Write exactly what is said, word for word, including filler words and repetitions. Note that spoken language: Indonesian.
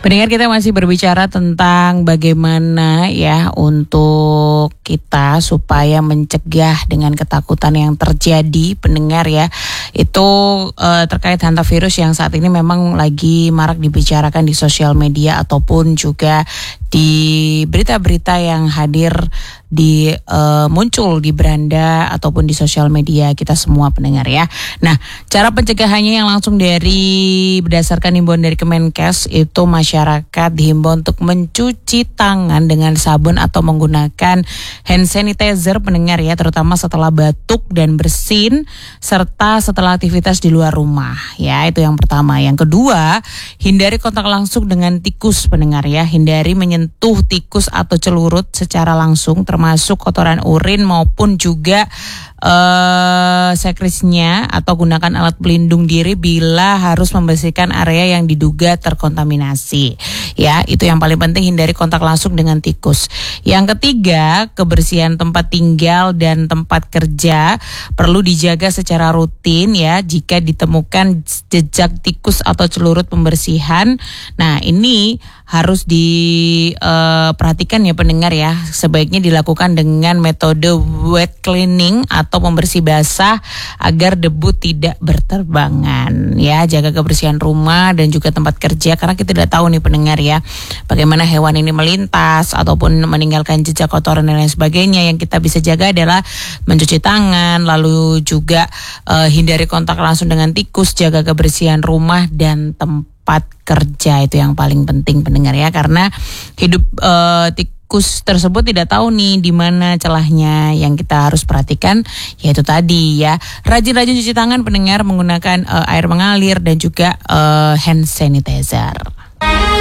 Pendengar, kita masih berbicara tentang bagaimana ya untuk kita supaya mencegah dengan ketakutan yang terjadi, pendengar ya. Itu uh, terkait hantavirus yang saat ini memang lagi marak dibicarakan di sosial media ataupun juga di berita-berita yang hadir di uh, muncul di beranda ataupun di sosial media kita semua, pendengar ya. Nah, cara pencegahannya yang langsung dari berdasarkan himbauan dari Kemenkes itu masyarakat dihimbau untuk mencuci tangan dengan sabun atau menggunakan hand sanitizer, pendengar ya, terutama setelah batuk dan bersin serta setelah aktivitas di luar rumah ya. Itu yang pertama. Yang kedua, hindari kontak langsung dengan tikus, pendengar ya. Hindari menyentuh tikus atau celurut secara langsung, termasuk kotoran urin maupun juga uh, sekresnya, atau gunakan alat pelindung diri bila harus membersihkan area yang diduga terkontaminasi. Ya, itu yang paling penting, hindari kontak langsung dengan tikus. Yang ketiga, kebersihan tempat tinggal dan tempat kerja perlu dijaga secara rutin ya. Jika ditemukan jejak tikus atau celurut pembersihan, nah ini harus diperhatikan uh, ya pendengar ya. Sebaiknya dilakukan dengan metode wet cleaning atau pembersih basah agar debu tidak berterbangan ya. Jaga kebersihan rumah dan juga tempat kerja, karena kita tidak tahu nih pendengar ya, bagaimana hewan ini melintas ataupun meninggalkan jejak kotoran dan lain sebagainya. Yang kita bisa jaga adalah mencuci tangan, lalu juga uh, hindari kontak langsung dengan tikus, jaga kebersihan rumah dan tempat kerja. Itu yang paling penting pendengar ya, karena hidup uh, tikus tersebut tidak tahu nih di mana celahnya. Yang kita harus perhatikan yaitu tadi ya, rajin-rajin cuci tangan pendengar, menggunakan uh, air mengalir dan juga uh, hand sanitizer.